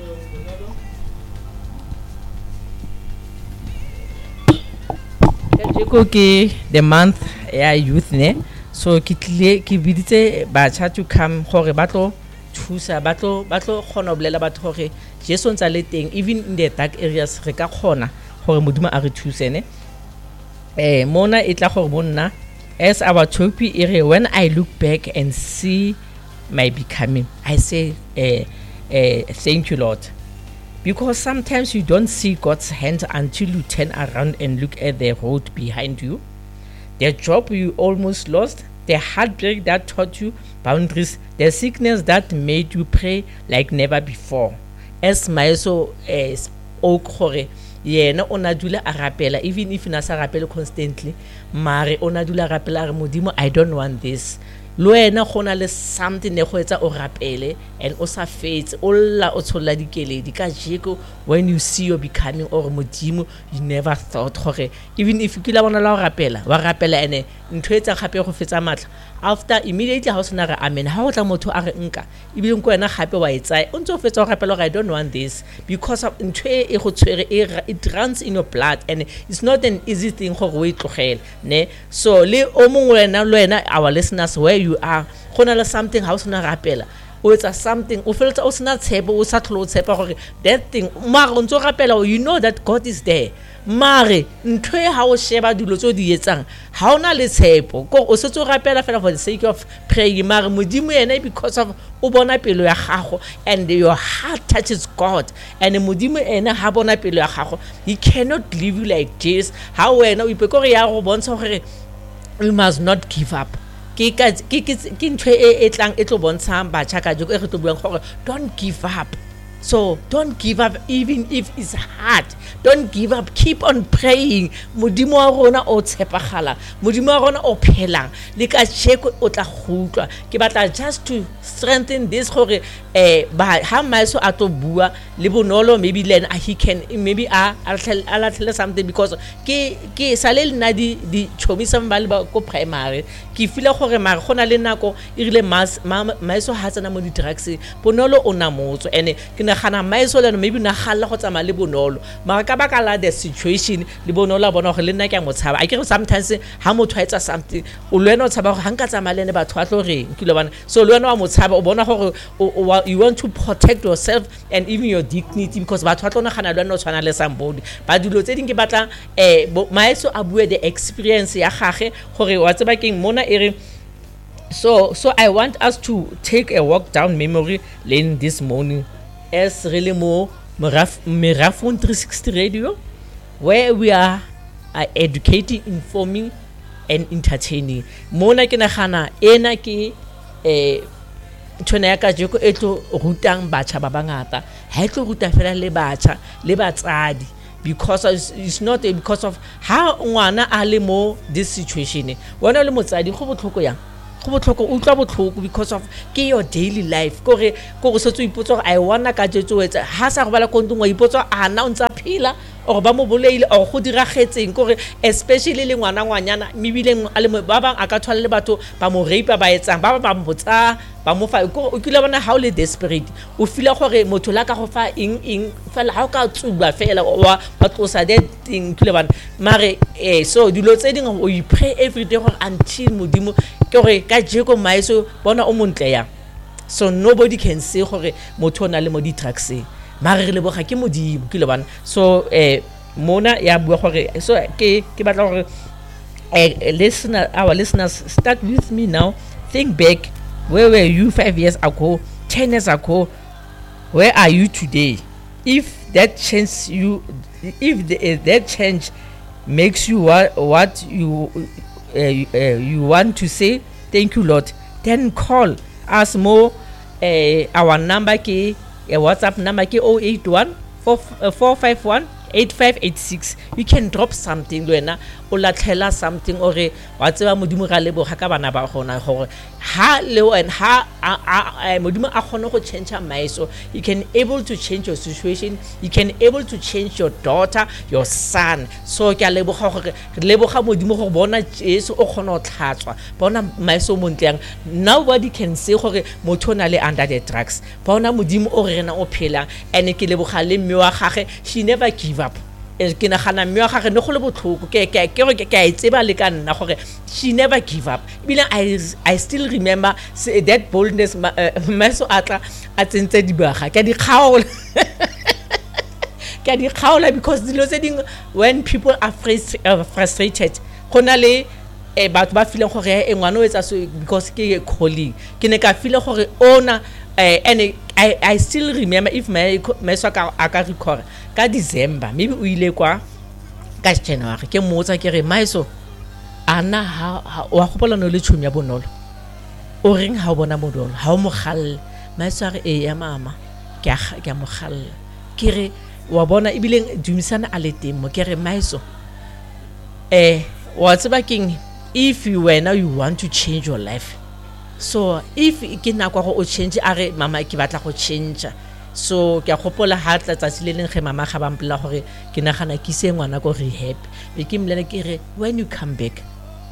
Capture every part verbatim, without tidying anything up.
Jeko ke the month ya youth ne, so ke tlile ke biditse batjha to come gore ba tlo thusa ba tlo ba tlo khona bolela batho gore Jesu ntse le teng even in the dark areas re ka khona gore modimo a re thuse ne. Eh mona e tla gore monna as our topic area, when I look back and see my becoming, I say uh, uh, thank you Lord, because sometimes you don't see God's hand until you turn around and look at the road behind you, the job you almost lost, the heartbreak that taught you boundaries, the sickness that made you pray like never before. As Maiso uh, spoke hore yena ona dula a rapela, even if na sa rapela constantly, mare ona dula rapela re modimo I don't want this. Lo ena gona le something ne go etsa o rapele and o sa fetse o lla o tsholla dikeledi ka jeko when you see you becoming or modimo you never thought gore even if you kila bona la o rapela wa rapela ene ntho etsa gape go fetsa matla after immediately ha o sena re amen ha o tla motho a re nka ibile nko ena gape wa etsa o ntse o fetsa go rapela I don't want this because of ntho e go tshwere it runs in your blood and it's not an easy thing gore o itlogela ne. So le o mongwe wena lo ena our listeners where you are gona le something ha o sena rapela o etsa something o feltsa o sena tshepo o sa tlholo tshepa gore that thing mara o ntse rapela you know that God is there mare ntwe ha o sheba dilo tso di etsang ha ona le tshepo ko o setse o rapela fela for the sake of praying mare modimo ene because of o bona pelo ya gago and your heart touches God and modimo ene ha bona pelo ya gago he cannot leave you like this ha wena o ipekore ya go bontsha gore you must not give up. Ke ka ke ke ntwe e tlang e tlo bontsha batjha ka jeko e re tlo buang gore don't give up. So don't give up even if it's hard. Don't give up. Keep on praying. Modimo wa rona o tshepagala. Modimo wa rona o phelang. Le ka tsheko o tla gutwa. Ke batla just to strengthen this gore eh ba ha Maiso a to bua le bonolo maybe then he can maybe a a tell something because ke ke sale nna di di chomisa mbali ba ko primary ke fila gore mara gona le nako e rile mas Maiso ha tsena mo di drugs bonolo o na motso ene ke nagana Maiso le maybe na galla go tsama le bonolo mara ka baka la the situation le bonolo bona gore le nna ke a motshaba I ke sometimes ha motho a etsa something o lwena o tshaba gore hanga tsama le ne batho ba tlo reng ke lo bana so lwena wa motshaba o bona gore you want to protect yourself and even your dignity because batho ba tlo nagana lwena o tshwana le somebody ba dilo tse ding ke batla eh Maiso a bue the experience ya gage gore wa tseba keng mona ere. So, so I want us to take a walk down memory lane this morning as really more Mirafon three sixty radio, where we are uh, educating, informing, and entertaining. Mona ke nagana ena ke eh tshwana ya ka jeko e tlo rutang batjha ba bangata ha e tlo ruta fela le batjha le batsadi because it's, it's not a, because of how ngwana a le mo this situation wena le motsadi go botlhoko yang go botlhoko o tla botlhoko because of ke your daily life gore go go setso ipotsa gore I wanna ka jetso etsa ha sa go bala kontung wa ipotsa a na o ntsa phila or ba mo boleile or go dira getseng gore especially le ngwana ngwanyana mebile a le ba bang a ka thwala le batho ba mo rape ba etsang ba ba mbotsa ba mo fa o kile bona how le desperate o fila gore motho la ka go fa ing ing fela ha o ka tsuba fela wa ba tlosa that thing kile bana mare eh so dilo tse ding o you pray every day gore until modimo ke gore ka jeko Maiso bona o montle ya so nobody can say gore motho na le mo di drugs mare re le boga ke modimo kile bana so eh mona ya bua gore so ke ke batla gore eh listener our listeners start with me now. Think back, where were you five years ago, ten years ago? Where are you today? If that change you if the, uh, that change makes you what what you uh, uh, you want to say thank you Lord, then call us more. Uh, our number ke uh, WhatsApp number ke zero eight one four five one eight five eight six you can drop something le wena o latlhela something ore wa tseba modimo ga leboga ka bana ba gona gore ha le wena ha modimo a gone go change maiso you can able to change your situation you can able to change your daughter your son so ke a leboga gore re leboga modimo go bona Jesu o gone o tlhatswa bona maiso montleng nobody can say gore motho na le under the drugs bona modimo o rena o phela ene ke leboga le mme wa gage she never give up ke na gana mme wa gage ne go le botlhoko ke ke ke ke a itseba le ka nna gore she never give up bila I I still remember that boldness maiso atla a tsentse dibaga ke di kgaola ke di kgaola because dilo tse ding when people are frustrated gona le e batho ba feeling gore e ngwana o etsa so because ke calling ke ne ka feel gore ona and I I still remember if my my swaka aka record ka December maybe o ile kwa ka January ke motsa ke re maiso ana ha wa gopola no le tshumi ya bonolo o reng ha o bona modolo ha o mogalla maiso re e ya mama ke ke mogalla ke re wa bona ibile dumisana a le teng mo ke re maiso eh wa tseba king if you were now you want to change your life so if ke na kwa go o change are mama ke batla go change so ke a gopola ha tla tsatsi le leng ge mama ga ba mpela gore ke nagana ke se ngwana go rehab be ke mlele ke re when you come back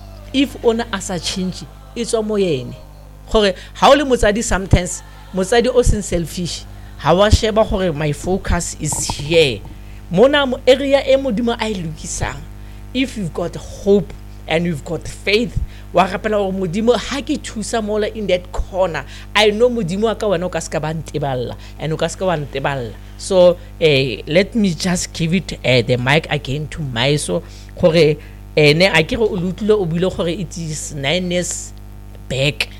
if ona asa change it's o moyene gore ha o le motsadi sometimes motsadi o sen selfish ha wa sheba gore my focus is here mona mo area e modimo a ilukisang if you've got hope and you've got faith wa rapela gore modimo ha ke thusa mola in that corner I know modimo ka wena o ka ska ba nteballa and o ka ska wa nteballa so eh let me just give it uh, the mic again to Maiso gore ene a ke go lutlile o bile gore it is nine years back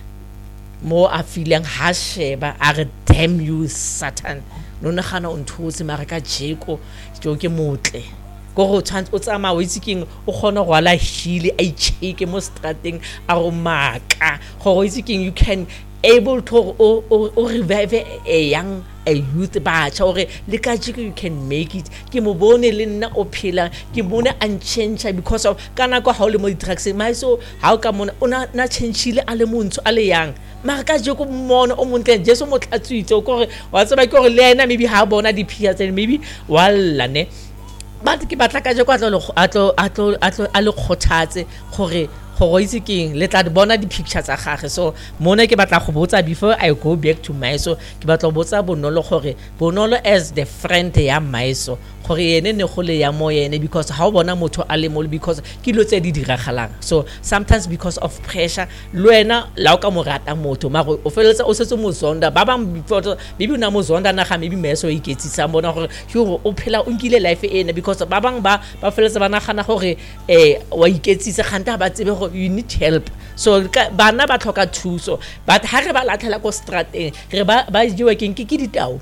mo a feeling ha sheba a re damn you Satan no nagana o nthose mara ka jeko jo ke motle go go tshwantse o tsama o itse keng o gona go ala hile a icheke mo strateng a go maka go itse keng you can able to o o revive a young a youth batcha ore le ka jeko you can make it ke mo bone le nna o phela ke bone an change because of kana go ha o le mo drugs Maiso ha o ka mona ona na changeile a le montso a le yang mara ka jeko mona o montle Jesu mo tlatsitse o gore wa tseba ke gore le ena maybe ha bona di pia tse maybe walla ne but ke batla ka jeko atlo atlo atlo atlo a le khothatse gore go itse keng le tla bona di pictures tsa gage so mona ke batla go botsa before I go back to Maiso ke batla go botsa bonolo gore bonolo as the friend ya Maiso gore ene ne go le ya mo yene because how bona motho a le mo because ke lo tse di diragalang so sometimes because of pressure lo ena la o ka mo rata motho mara o feletsa o setse mo zonda ba bang before bibi na mo zonda na ga maybe Maiso o iketsisa bona gore yo o phela o nkile life ene because ba bang ba ba feletsa bana gana gore eh wa iketsisa ganta ba tsebe go you need help so bana ba tlhoka thuso but ha re ba latlhela ko strateng re ba ba jiwa keng ke ke ditao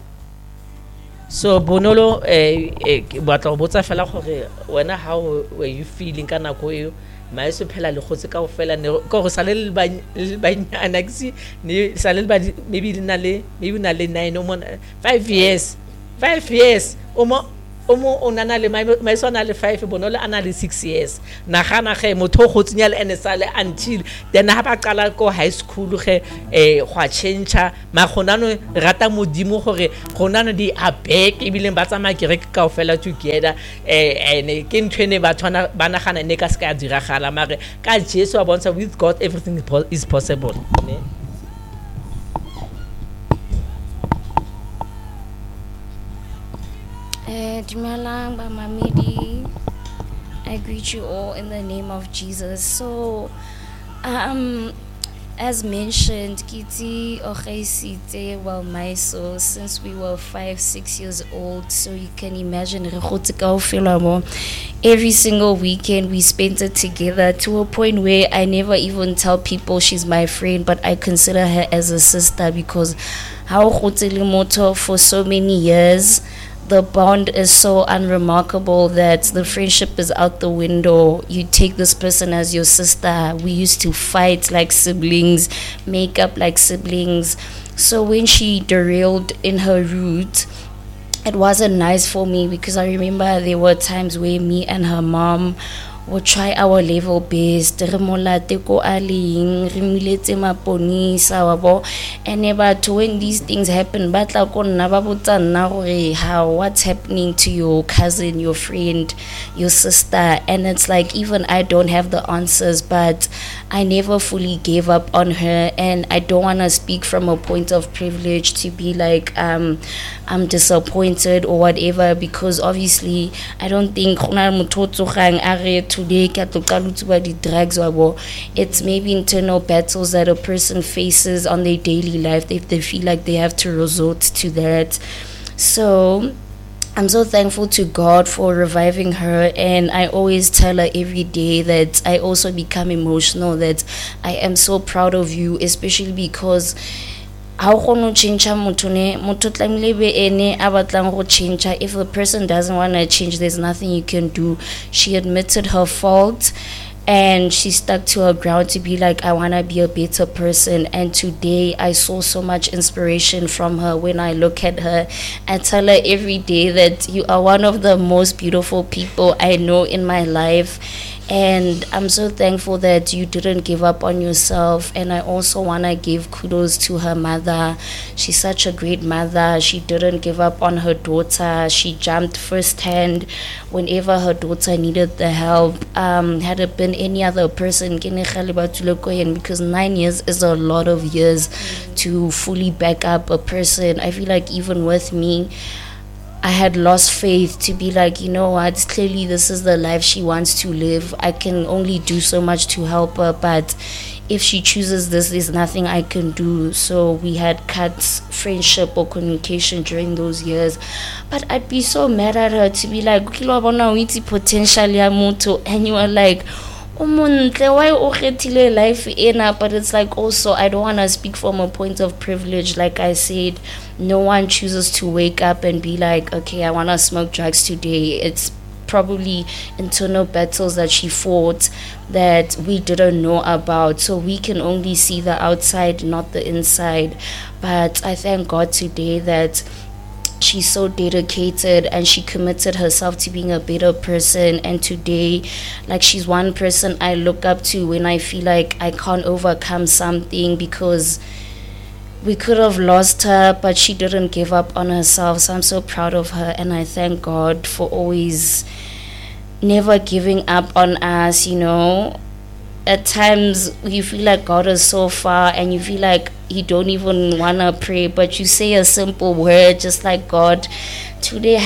so bonolo eh ba tla botsa fela gore wena how were you feeling kana go yo Maiso phela le gotse ka o fela ne go go sale le ba banyana ke ne sale le ba maybe na le maybe na le nine o mo five years five years o mo o mo ona na le Maiso na le five bonolo ana le six years na gana ge motho go tsinya le nsale until then ha ba qala ko high school ge eh gwa change ma gonano rata modimo gore gonano di a back e bileng ba tsama kereke ka ofela together eh ene ke ntwene ba tshwana ba nagana ne ka ska diragala mare ka Jesu a bontsha with God everything is possible ne Eh, Dumelang ba Mamedi. I greet you all in the name of Jesus. So, um, as mentioned, Kiti Ogeisite well Maiso since we were five, six years old. So you can imagine every single weekend we spent it together to a point where I never even tell people she's my friend, but I consider her as a sister because how for so many years. The bond is so unremarkable that the friendship is out the window. You take this person as your sister. We used to fight like siblings, make up like siblings. So when she derailed in her route it wasn't nice for me because I remember there were times where me and her mom would try our level best re molate ko aling re miletse maponisa wa bo ene batho when these things happen ba tla ko nna ba botsa nna gore how what's happening to your cousin, your friend, your sister, and it's like even I don't have the answers, but I never fully gave up on her. And I don't want to speak from a point of privilege to be like um I'm disappointed or whatever, because obviously I don't think today the drugs or it's maybe internal battles that a person faces on their daily life if they feel like they have to resort to that. So I'm so thankful to God for reviving her, and I always tell her every day that I also become emotional, that I am so proud of you, especially because how go change motho ne motho tlamile be ene a batlang go change. If the person doesn't want to change, there's nothing you can do. She admitted her fault and she stuck to her ground to be like, I want to be a better person. And today I saw so much inspiration from her. When I look at her, I tell her every day that you are one of the most beautiful people I know in my life. And I'm so thankful that you didn't give up on yourself. And I also want to give kudos to her mother. She's such a great mother. She didn't give up on her daughter. She jumped firsthand whenever her daughter needed the help. Um, had it been any other person, because nine years is a lot of years to fully back up a person. I feel like even with me, I had lost faith to be like, you know what, clearly this is the life she wants to live. I can only do so much to help her, but if she chooses this, there's nothing I can do. So we had cut friendship or communication during those years. But I'd be so mad at her to be like, potential ya motho, and you are like, why life ena? But it's like also I don't want to speak from a point of privilege. Like I said, no one chooses to wake up and be like, okay, I want to smoke drugs today. It's probably internal battles that she fought that we didn't know about, so we can only see the outside, not the inside. But I thank God today that she's so dedicated and she committed herself to being a better person. And today, like, she's one person I look up to when I feel like I can't overcome something, because we could have lost her, but she didn't give up on herself. So I'm so proud of her, and I thank God for always never giving up on us. You know, at times you feel like God is so far and you feel like you don't even want to pray, but you say a simple word just like, God, today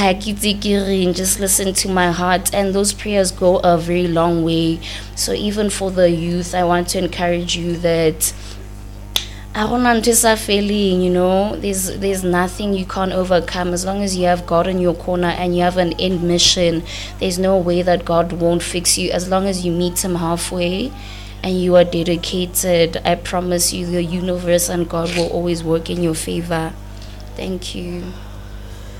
just listen to my heart, and those prayers go a very long way. So even for the youth, I want to encourage you that I don't anticipate failing, you know, there's there's nothing you can't overcome. As long as you have God in your corner and you have an end mission, there's no way that God won't fix you. As long as you meet him halfway and you are dedicated, I promise you the universe and God will always work in your favor. Thank you.